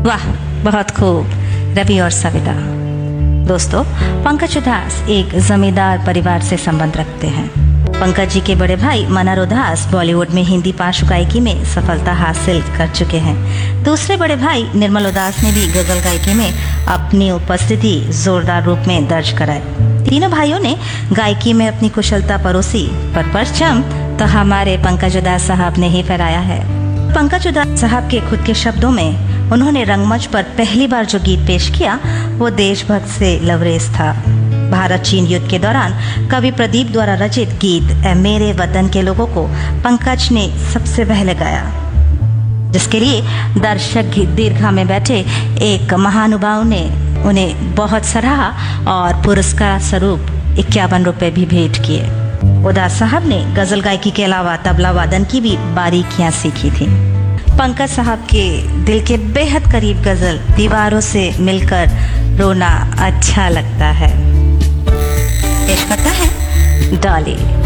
वाह, बहुत खूब। रवि और सविता। दोस्तों, पंकज उधास एक जमींदार परिवार से संबंध रखते हैं। पंकज जी के बड़े भाई मनोहर उधास बॉलीवुड में हिंदी पार्श्व गायकी में सफलता हासिल कर चुके हैं। दूसरे बड़े भाई निर्मल उधास ने भी गजल गायकी में अपनी उपस्थिति जोरदार रूप में दर्ज कराई। तीनों भाइयों ने गायकी में अपनी कुशलता परोसी, पर परचम तो हमारे पंकज उधास साहब ने ही फहराया है। पंकज उधास साहब के खुद के शब्दों में उन्होंने रंगमंच पर पहली बार जो गीत पेश किया वो देशभक्त से लवरेज था। भारत चीन युद्ध के दौरान कवि प्रदीप द्वारा रचित गीत ए मेरे वतन के लोगों को पंकज ने सबसे पहले गाया, जिसके लिए दर्शक दीर्घा में बैठे एक महानुभाव ने उन्हें बहुत सराहा और पुरस्कार स्वरूप 51 रुपए भी भेंट किए। उधास साहब ने गजल गायकी के अलावा तबला वादन की भी बारीकियां सीखी थी। पंकज साहब के दिल के बेहद करीब गजल दीवारों से मिलकर रोना अच्छा लगता है पेश करता है डॉली।